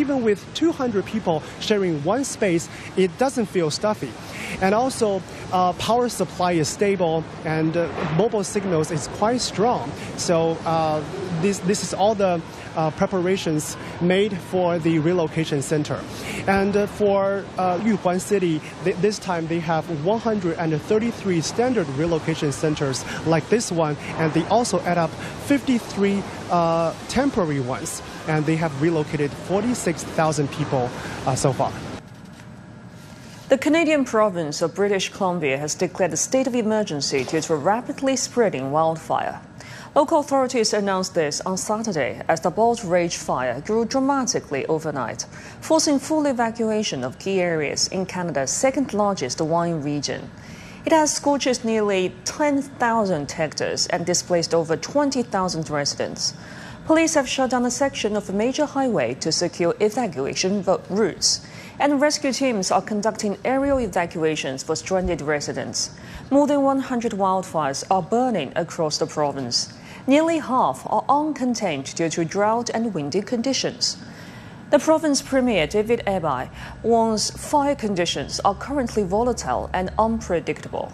even with 200 people sharing one space, it doesn't feel stuffy. And also, power supply is stable and mobile signals is quite strong. So this is all the preparations made for the relocation center. And for Yuhuan City, this time they have 133 standard relocation centers like this one, and they also add up 53 temporary ones, and they have relocated 46,000 people so far. The Canadian province of British Columbia has declared a state of emergency due to a rapidly spreading wildfire. Local authorities announced this on Saturday as the Bald Rage fire grew dramatically overnight, forcing full evacuation of key areas in Canada's second-largest wine region. It has scorched nearly 10,000 hectares and displaced over 20,000 residents. Police have shut down a section of a major highway to secure evacuation routes, and rescue teams are conducting aerial evacuations for stranded residents. More than 100 wildfires are burning across the province. Nearly half are uncontained due to drought and windy conditions. The province Premier David Eby warns fire conditions are currently volatile and unpredictable.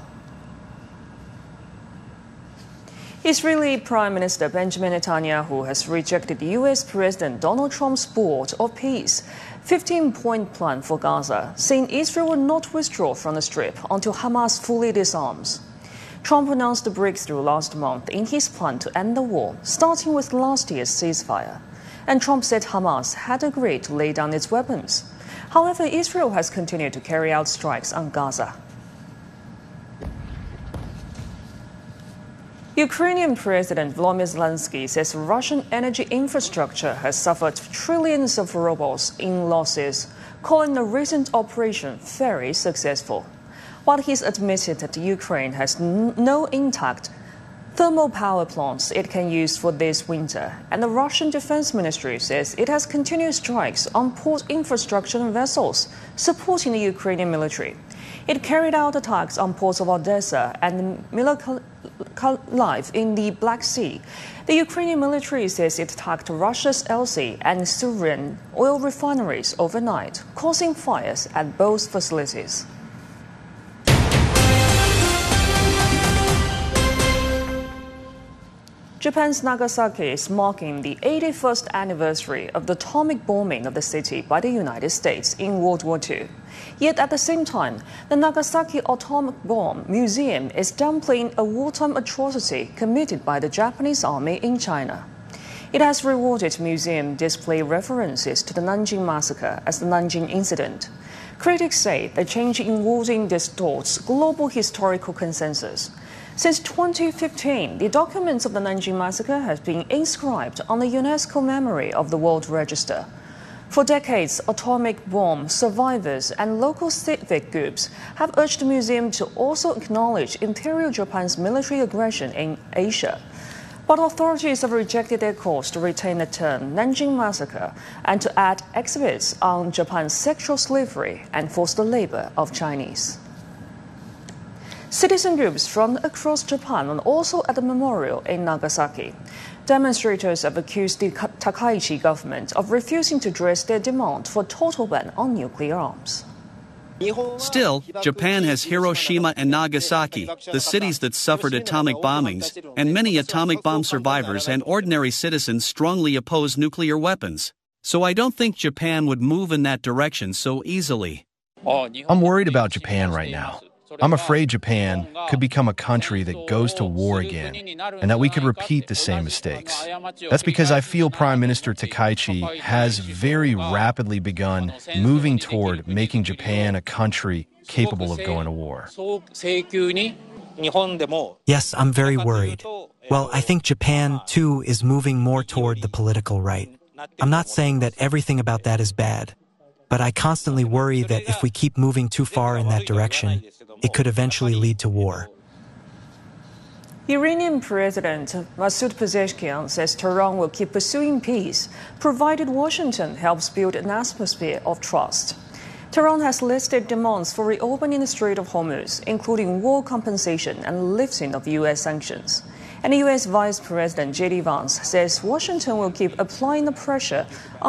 Israeli Prime Minister Benjamin Netanyahu has rejected U.S. President Donald Trump's Board of Peace 15-point plan for Gaza, saying Israel will not withdraw from the Strip until Hamas fully disarms. Trump announced the breakthrough last month in his plan to end the war, starting with last year's ceasefire. And Trump said Hamas had agreed to lay down its weapons. However, Israel has continued to carry out strikes on Gaza. Ukrainian President Volodymyr Zelensky says Russian energy infrastructure has suffered trillions of rubles in losses, calling the recent operation very successful. While he's admitted that Ukraine has no intact thermal power plants it can use for this winter, and the Russian Defense Ministry says it has continued strikes on port infrastructure and vessels supporting the Ukrainian military. It carried out attacks on ports of Odessa and Mykolaiv in the Black Sea. The Ukrainian military says it attacked Russia's Elsi and Syrian oil refineries overnight, causing fires at both facilities. Japan's Nagasaki is marking the 81st anniversary of the atomic bombing of the city by the United States in World War II. Yet at the same time, the Nagasaki Atomic Bomb Museum is downplaying a wartime atrocity committed by the Japanese army in China. It has rewarded museum display references to the Nanjing Massacre as the Nanjing Incident. Critics say the change in wording distorts global historical consensus. Since 2015, the documents of the Nanjing Massacre have been inscribed on the UNESCO Memory of the World Register. For decades, atomic bomb survivors and local civic groups have urged the museum to also acknowledge Imperial Japan's military aggression in Asia. But authorities have rejected their calls to retain the term Nanjing Massacre and to add exhibits on Japan's sexual slavery and forced labor of Chinese. Citizen groups from across Japan are also at the memorial in Nagasaki. Demonstrators have accused the Takaichi government of refusing to address their demand for a total ban on nuclear arms. Still, Japan has Hiroshima and Nagasaki, the cities that suffered atomic bombings, and many atomic bomb survivors and ordinary citizens strongly oppose nuclear weapons. So I don't think Japan would move in that direction so easily. I'm worried about Japan right now. I'm afraid Japan could become a country that goes to war again, and that we could repeat the same mistakes. That's because I feel Prime Minister Takaichi has very rapidly begun moving toward making Japan a country capable of going to war. Yes, I'm very worried. Well, I think Japan, too, is moving more toward the political right. I'm not saying that everything about that is bad, but I constantly worry that if we keep moving too far in that direction, it could eventually lead to war. Iranian President Masoud Pezeshkian says Tehran will keep pursuing peace, provided Washington helps build an atmosphere of trust. Tehran has listed demands for reopening the Strait of Hormuz, including war compensation and lifting of U.S. sanctions. And U.S. Vice President J.D. Vance says Washington will keep applying the pressure on